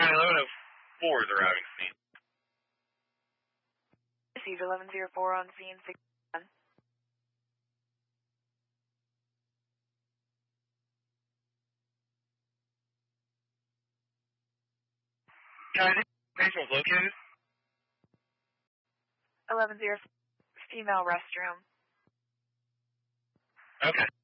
1104 is arriving scene. Received 1104 on scene 61. I think patient was located. 1104 female restroom. Okay.